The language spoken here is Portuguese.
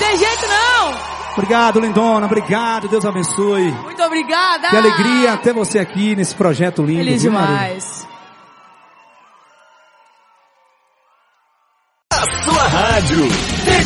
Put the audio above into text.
Tem jeito não. Obrigado, lindona. Obrigado. Deus abençoe. Muito obrigada. Que alegria ter você aqui nesse projeto lindo. Feliz viu, demais. A sua rádio.